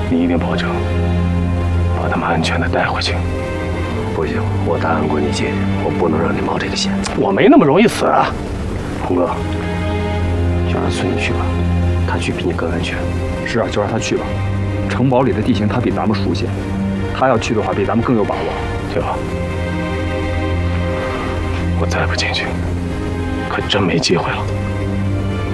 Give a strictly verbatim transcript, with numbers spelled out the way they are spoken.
你一定保证把他们安全的带回去。 不行，我答应过你姐姐，我不能让你冒这个险。 我没那么容易死啊！ 红哥，就让孙女去吧，她去比你更安全。 是啊，就让她去吧。城堡里的地形她比咱们熟悉，她要去的话，比咱们更有把握。 对吧？我再不进去，可真没机会了。